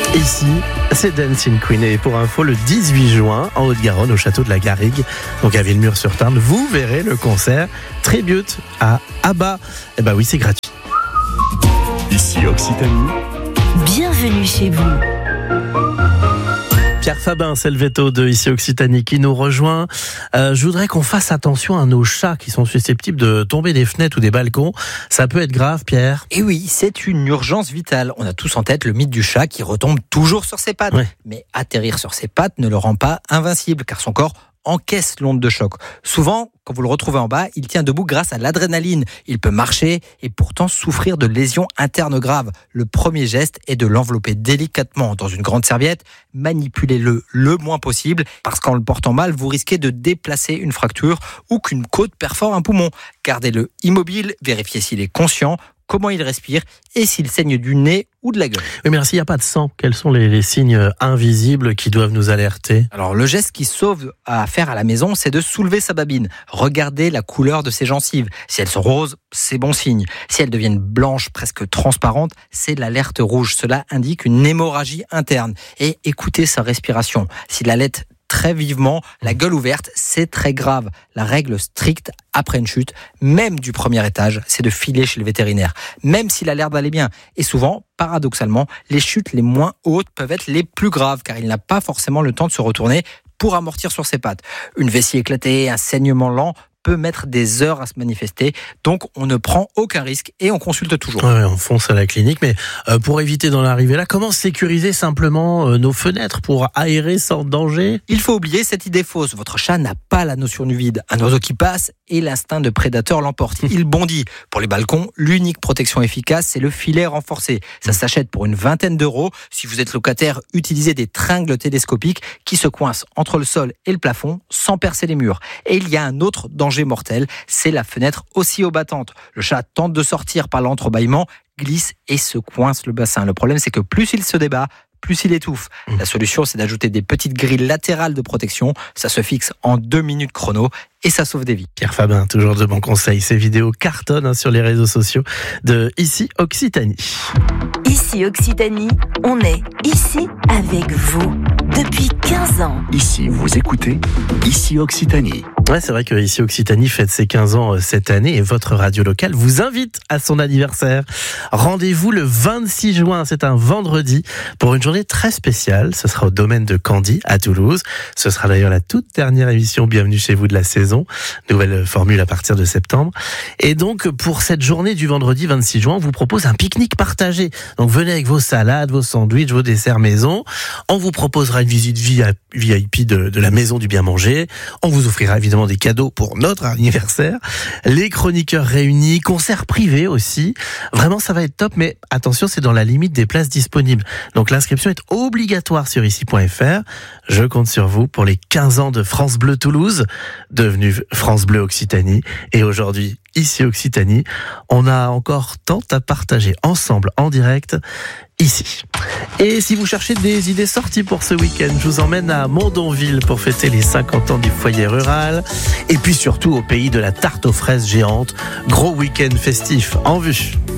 Ici, c'est Dancing Queen et pour info, le 18 juin, en Haute-Garonne, au château de la Garrigue, donc à Villemur-sur-Tarn, vous verrez le concert Tribute à ABBA. Eh ben oui, c'est gratuit. Ici Occitanie. Bienvenue chez vous. Pierre Fabin, c'est le veto de Ici Occitanie qui nous rejoint. Je voudrais qu'on fasse attention à nos chats qui sont susceptibles de tomber des fenêtres ou des balcons. Ça peut être grave, Pierre. Et oui, c'est une urgence vitale. On a tous en tête le mythe du chat qui retombe toujours sur ses pattes. Ouais. Mais atterrir sur ses pattes ne le rend pas invincible, car son corps encaisse l'onde de choc. Souvent, quand vous le retrouvez en bas, il tient debout grâce à l'adrénaline. Il peut marcher et pourtant souffrir de lésions internes graves. Le premier geste est de l'envelopper délicatement dans une grande serviette. Manipulez-le le moins possible, parce qu'en le portant mal, vous risquez de déplacer une fracture ou qu'une côte perfore un poumon. Gardez-le immobile, vérifiez s'il est conscient, comment il respire et s'il saigne du nez ou de la gueule. Oui, mais s'il n'y a pas de sang, quels sont les signes invisibles qui doivent nous alerter ? Alors le geste qui sauve à faire à la maison, c'est de soulever sa babine. Regardez la couleur de ses gencives. Si elles sont roses, c'est bon signe. Si elles deviennent blanches, presque transparentes, c'est l'alerte rouge. Cela indique une hémorragie interne. Et écoutez sa respiration. S'il allait très vivement, la gueule ouverte, c'est très grave. La règle stricte après une chute, même du premier étage, c'est de filer chez le vétérinaire, même s'il a l'air d'aller bien. Et souvent, paradoxalement, les chutes les moins hautes peuvent être les plus graves, car il n'a pas forcément le temps de se retourner pour amortir sur ses pattes. Une vessie éclatée, un saignement lent peut mettre des heures à se manifester, donc on ne prend aucun risque et on consulte toujours. Ouais, on fonce à la clinique, mais pour éviter d'en arriver là, comment sécuriser simplement nos fenêtres pour aérer sans danger ? Il faut oublier cette idée fausse. Votre chat n'a pas la notion du vide. Un oiseau qui passe et l'instinct de prédateur l'emporte. Il bondit. Pour les balcons, l'unique protection efficace, c'est le filet renforcé. Ça s'achète pour une vingtaine d'euros. Si vous êtes locataire, utilisez des tringles télescopiques qui se coincent entre le sol et le plafond sans percer les murs. Et il y a un autre danger mortel, c'est la fenêtre oscillobattante. Le chat tente de sortir par l'entrebâillement, glisse et se coince le bassin. Le problème, c'est que plus il se débat, plus il étouffe. La solution, c'est d'ajouter des petites grilles latérales de protection. Ça se fixe en 2 minutes chrono et ça sauve des vies. Pierre Fabin, toujours de bons conseils. Ces vidéos cartonnent sur les réseaux sociaux de Ici Occitanie. Ici Occitanie, on est ici avec vous depuis 15 ans. Ici, vous écoutez Ici Occitanie. Ouais, c'est vrai que Ici Occitanie fête ses 15 ans cette année et votre radio locale vous invite à son anniversaire. Rendez-vous le 26 juin, c'est un vendredi, pour une journée très spéciale. Ce sera au domaine de Candy à Toulouse. Ce sera d'ailleurs la toute dernière émission Bienvenue chez vous de la saison. Nouvelle formule à partir de septembre. Et donc, pour cette journée du vendredi 26 juin, on vous propose un pique-nique partagé. Donc, venez avec vos salades, vos sandwichs, vos desserts maison. On vous proposera une visite VIP de la maison du bien manger. On vous offrira évidemment des cadeaux pour notre anniversaire. Les chroniqueurs réunis, concerts privés aussi. Vraiment, ça va être top, mais attention, c'est dans la limite des places disponibles. Donc, l'inscription est obligatoire sur ici.fr. Je compte sur vous pour les 15 ans de France Bleu Toulouse, devenu France Bleu Occitanie. Et aujourd'hui, Ici Occitanie, on a encore tant à partager ensemble en direct ici. Et si vous cherchez des idées sorties pour ce week-end, je vous emmène à Mondonville pour fêter les 50 ans du foyer rural. Et puis surtout au pays de la tarte aux fraises géante. Gros week-end festif en vue.